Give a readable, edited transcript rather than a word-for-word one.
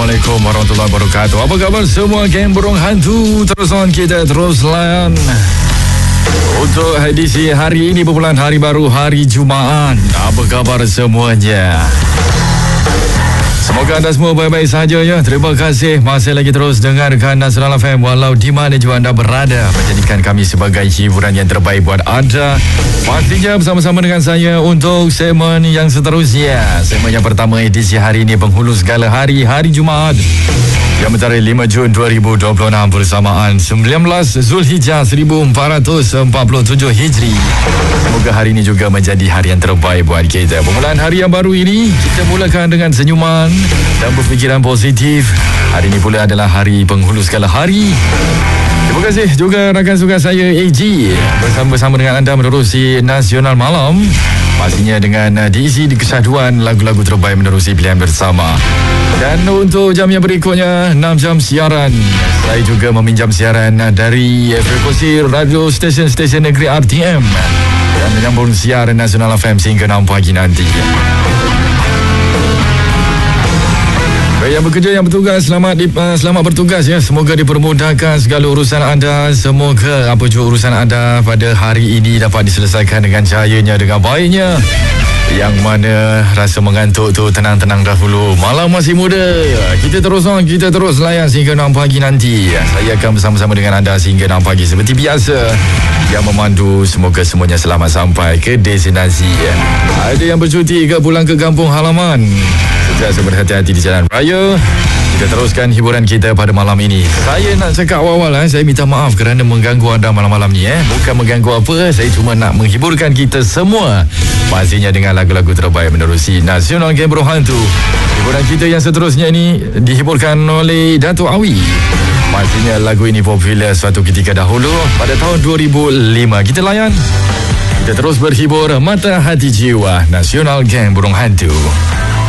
Assalamualaikum warahmatullahi wabarakatuh. Apa khabar semua geng burung hantu? Terus on kita terus layan untuk edisi hari ini, perbulan hari baru, hari Jumaat. Apa khabar semuanya? Semoga anda semua baik-baik saja ya. Terima kasih masih lagi terus dengarkan Nasional FM walau di mana juga anda berada, menjadikan kami sebagai hiburan yang terbaik buat anda. Pastinya bersama-sama dengan saya untuk segmen yang seterusnya. Segmen yang pertama edisi hari ini, penghulu segala hari, hari Jumaat yang mencapai 5 Jun 2026 bersamaan 19 Zulhijjah 1447 Hijri. Semoga hari ini juga menjadi hari yang terbaik buat kita. Permulaan hari yang baru ini kita mulakan dengan senyuman dan berfikiran positif. Hari ini pula adalah hari penghulu segala hari. Terima kasih juga rakan suka saya AG bersama-sama dengan anda menerusi Nasional Malam. Pastinya dengan diisi di kesyaduan lagu-lagu terbaik menerusi pilihan bersama. Dan untuk jam yang berikutnya, 6 jam siaran. Saya juga meminjam siaran dari frekuensi radio stesen-stesen negeri RTM dan menyambung siaran Nasional FM sehingga 6 pagi nanti. Baik, yang bekerja, yang bertugas, selamat bertugas ya. Semoga dipermudahkan segala urusan anda. Semoga apa juga urusan anda pada hari ini dapat diselesaikan dengan cahayanya, dengan baiknya. Yang mana rasa mengantuk tu tenang-tenang dahulu. Malam masih muda. Kita terus on, kita terus layan sehingga 6 pagi nanti. Saya akan bersama-sama dengan anda sehingga 6 pagi seperti biasa. Yang memandu, semoga semuanya selamat sampai ke destinasi. Ada yang bercuti ke pulang ke kampung halaman, sentiasa berhati-hati di jalan raya. Kita teruskan hiburan kita pada malam ini. Saya nak cakap awal-awal, saya minta maaf kerana mengganggu anda malam-malam ni. Bukan mengganggu apa, saya cuma nak menghiburkan kita semua. Pastinya dengan lagu-lagu terbaik menerusi Nasional Game Burung Hantu. Hiburan kita yang seterusnya ini dihiburkan oleh Dato' Awi. Pastinya lagu ini popular suatu ketika dahulu pada tahun 2005. Kita layan. Kita terus berhibur mata hati jiwa. Nasional Game Burung Hantu.